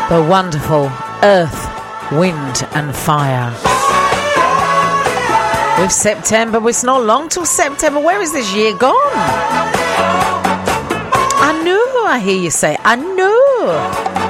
The wonderful Earth, Wind and Fire. With September, it's not long till September. Where is this year gone? I know, I hear you say, I know.